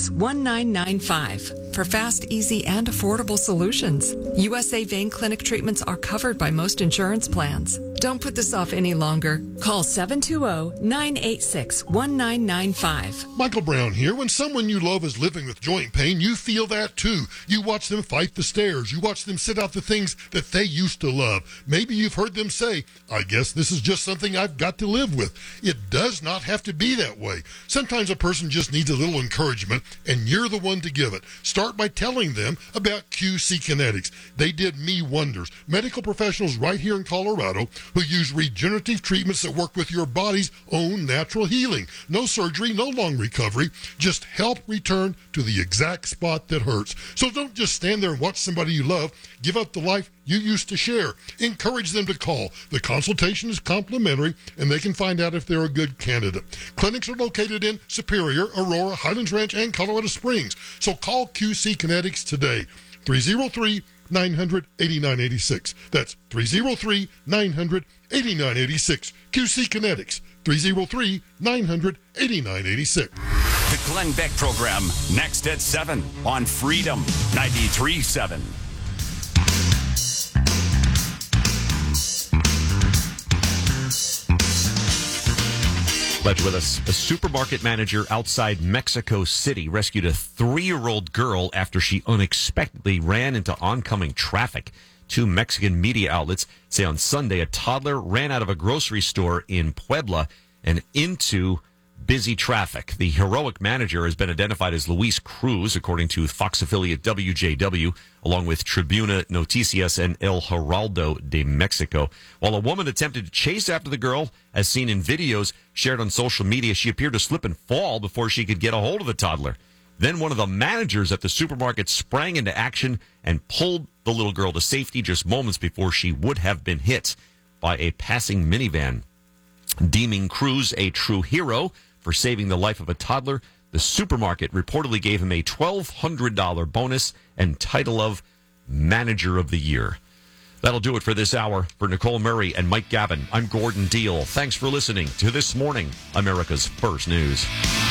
986-1995 for fast, easy, and affordable solutions. USA Vein Clinic treatments are covered by most insurance plans. Don't put this off any longer. Call 720-986-1995. Michael Brown here. When someone you love is living with joint pain, you feel that too. You watch them fight the stairs. You watch them sit out the things that they used to love. Maybe you've heard them say, I guess this is just something I've got to live with. It does not have to be that way. Sometimes a person just needs a little encouragement, and you're the one to give it. Start by telling them about QC Kinetics. They did me wonders. Medical professionals right here in Colorado who use regenerative treatments that work with your body's own natural healing. No surgery, no long recovery, just help return to the exact spot that hurts. So don't just stand there and watch somebody you love give up the life you used to share. Encourage them to call. The consultation is complimentary, and they can find out if they're a good candidate. Clinics are located in Superior, Aurora, Highlands Ranch, and Colorado Springs. So call QC Kinetics today. 303-900-8986. That's 303-900-8986. QC Kinetics, 303-900-8986. The Glenn Beck Program, next at 7 on Freedom 93.7. Glad you're with us. A supermarket manager outside Mexico City rescued a 3-year-old girl after she unexpectedly ran into oncoming traffic. 2 Mexican media outlets say on Sunday a toddler ran out of a grocery store in Puebla and into busy traffic. The heroic manager has been identified as Luis Cruz, according to Fox affiliate WJW, along with Tribuna Noticias and El Heraldo de Mexico. While a woman attempted to chase after the girl, as seen in videos shared on social media, she appeared to slip and fall before she could get a hold of the toddler. Then one of the managers at the supermarket sprang into action and pulled the little girl to safety just moments before she would have been hit by a passing minivan. Deeming Cruz a true hero for saving the life of a toddler, the supermarket reportedly gave him a $1,200 bonus and title of Manager of the Year. That'll do it for this hour. For Nicole Murray and Mike Gavin, I'm Gordon Deal. Thanks for listening to This Morning, America's First News.